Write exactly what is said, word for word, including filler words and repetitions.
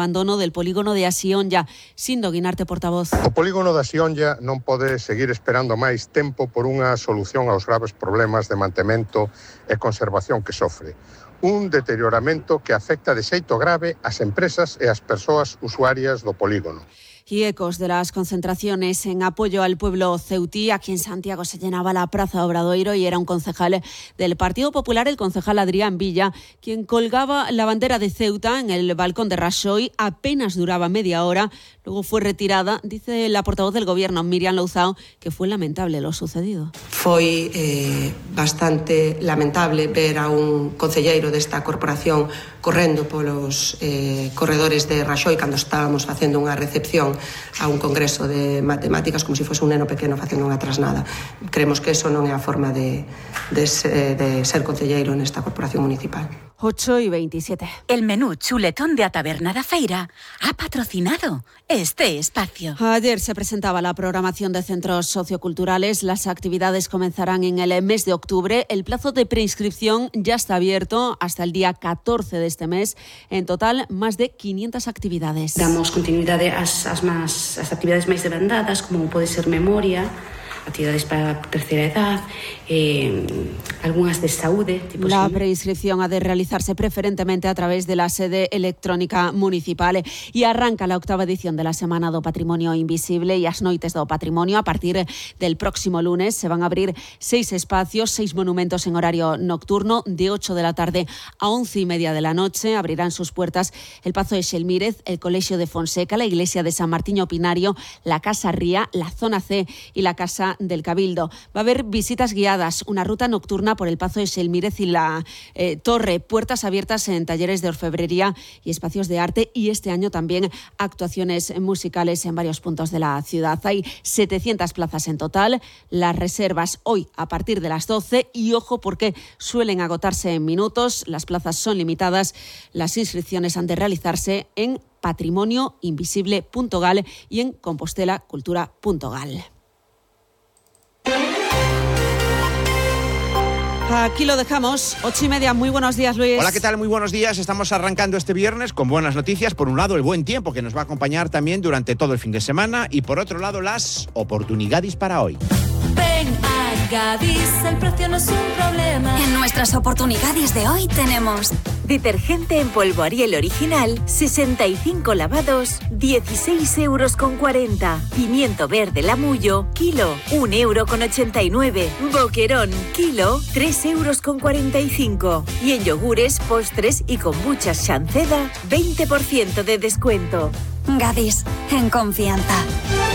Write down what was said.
abandono del polígono de Asionlla. Sindo Guinarte, portavoz. O polígono de Asionlla non pode seguir esperando máis tempo por unha solución aos graves problemas de mantemento e conservación que sofre. Un deterioramento que afecta de xeito grave ás empresas e ás persoas usuarias do polígono. Y ecos de las concentraciones en apoyo al pueblo ceutí. Aquí en Santiago se llenaba la Praza Obradoiro y era un concejal del Partido Popular, el concejal Adrián Villa, quien colgaba la bandera de Ceuta en el balcón de Rajoy. Apenas duraba media hora, luego fue retirada. Dice la portavoz del Gobierno, Miriam Louzao, que fue lamentable lo sucedido. Foi eh, bastante lamentable ver a un concelleiro desta corporación correndo polos eh, corredores de Rajoy cando estábamos facendo unha recepción a un congreso de matemáticas como se fose un neno pequeno facendo unha trasnada. Creemos que eso non é a forma de, de, de ser concelleiro nesta corporación municipal. ocho y veintisiete. El menú chuletón de A Taberna da Feira ha patrocinado este espacio. Ayer se presentaba la programación de centros socioculturales. Las actividades comenzarán en el mes de octubre. El plazo de preinscripción ya está abierto hasta el día catorce de este mes. En total, más de quinientas actividades. Damos continuidade ás, ás, más, ás actividades máis demandadas, como pode ser memoria, actividades para terceira edad, eh, algunhas de saúde. Tipo la así. Preinscripción ha de realizarse preferentemente a través de la sede electrónica municipal y arranca la octava edición de la Semana do Patrimonio Invisible e as Noites do Patrimonio. A partir del próximo lunes se van a abrir seis espacios, seis monumentos en horario nocturno, de ocho de la tarde a once y media de la noche. Abrirán sus puertas el Pazo de Xelmírez, el Colegio de Fonseca, la Iglesia de San Martiño Pinario, la Casa Ría, la Zona C y la Casa del Cabildo. Va a haber visitas guiadas, una ruta nocturna por el Pazo de Xelmírez y la eh, Torre, puertas abiertas en talleres de orfebrería y espacios de arte, y este año también actuaciones musicales en varios puntos de la ciudad. Hay setecientas plazas en total, las reservas hoy a partir de las doce, y ojo porque suelen agotarse en minutos, las plazas son limitadas, las inscripciones han de realizarse en patrimonioinvisible punto gal y en compostelacultura punto gal. Aquí lo dejamos, ocho y media. Muy buenos días, Luis. Hola, ¿qué tal? Muy buenos días. Estamos arrancando este viernes con buenas noticias. Por un lado, el buen tiempo que nos va a acompañar también durante todo el fin de semana, y por otro lado, las oportunidades para hoy. Ven a Gadis, el precio no es un problema. En nuestras oportunidades de hoy tenemos detergente en polvo Ariel original, sesenta y cinco lavados, dieciséis euros con cuarenta. Pimiento verde Lamullo, kilo, un euro con ochenta y nueve. Boquerón, kilo, tres euros con cuarenta y cinco. Y en yogures, postres y kombuchas Shanceda, veinte por ciento de descuento. Gadis, en confianza.